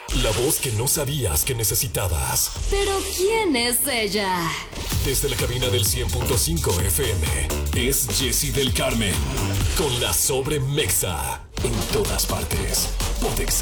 La voz que no sabías que necesitabas. Pero ¿quién es ella? Desde la cabina del 100.5 FM, es Jessy del Carmen. Con la Sobremexa. En todas partes. Pontexa.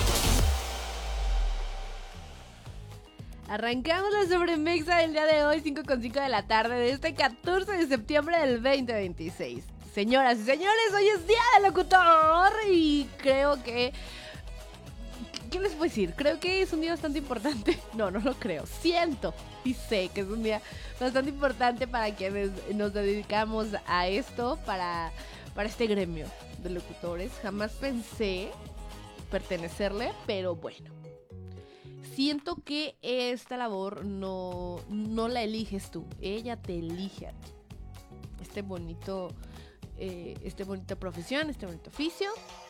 Arrancamos la Sobremexa del día de hoy, 5:05 de la tarde, de este 14 de septiembre del 2026. Señoras y señores, hoy es Día del Locutor y creo que... ¿Qué les puedo decir? Creo que es un día bastante importante. No lo creo. Siento y sé que es un día bastante importante para quienes nos dedicamos a esto, para este gremio de locutores. Jamás pensé pertenecerle, pero bueno. Siento que esta labor no la eliges tú. Ella te elige a ti. Esta bonita profesión, este bonito oficio.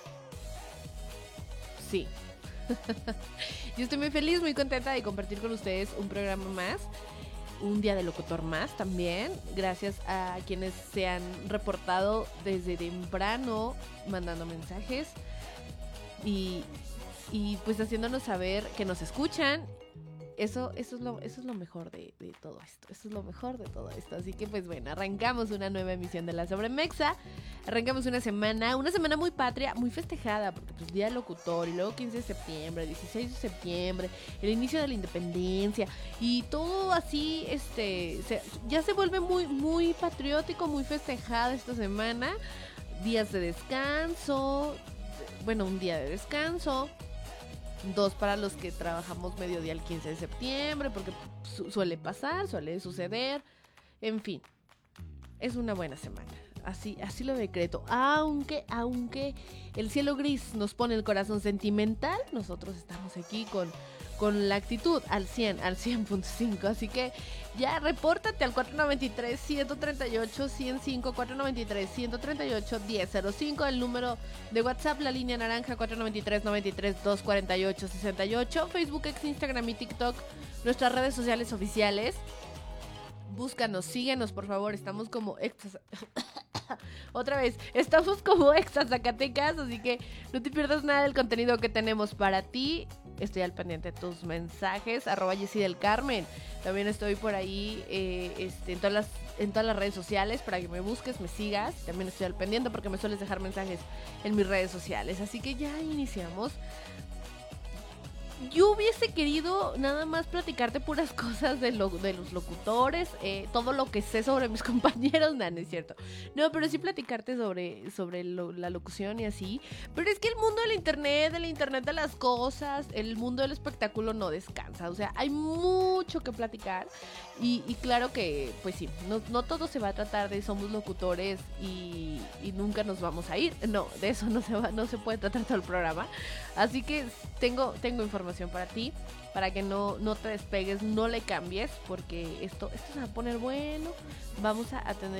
Sí. Yo estoy muy feliz, muy contenta de compartir con ustedes un programa más, un día de locutor más también. Gracias a quienes se han reportado desde temprano, mandando mensajes y pues haciéndonos saber que nos escuchan. Eso es lo mejor de todo esto. Eso es lo mejor de todo esto. Así que pues bueno, arrancamos una nueva emisión de la Sobremexa. Arrancamos una semana muy patria, muy festejada, porque pues Día del Locutor, y luego 15 de septiembre, 16 de septiembre, el inicio de la independencia, y todo así, ya se vuelve muy, muy patriótico, muy festejada esta semana. Días de descanso, bueno, un día de descanso. 2 para los que trabajamos mediodía el 15 de septiembre, porque suele pasar, suele suceder. En fin, es una buena semana. Así lo decreto. Aunque el cielo gris nos pone el corazón sentimental, nosotros estamos aquí con la actitud al 100.5. Así que ya repórtate al 493-138-105, 493-138-1005, el número de WhatsApp, la línea naranja, 493-93-248-68, Facebook, ex, Instagram y TikTok, nuestras redes sociales oficiales. Búscanos, síguenos, por favor. Estamos como extras. Otra vez, estamos como extras Zacatecas, así que no te pierdas nada del contenido que tenemos para ti. Estoy al pendiente de tus mensajes, @Jessy del Carmen. También estoy por ahí en todas las redes sociales para que me busques, me sigas. También estoy al pendiente porque me sueles dejar mensajes en mis redes sociales. Así que ya iniciamos. Yo hubiese querido nada más platicarte puras cosas de los locutores, todo lo que sé sobre mis compañeros, no es cierto. No, pero sí platicarte sobre la locución y así. Pero es que el mundo del internet de las cosas, el mundo del espectáculo no descansa. O sea, hay mucho que platicar. Y claro que, pues sí, no todo se va a tratar de somos locutores y nunca nos vamos a ir. No, de eso no se puede tratar todo el programa. Así que tengo información para ti, para que no te despegues, no le cambies, porque esto se va a poner bueno. Vamos a tener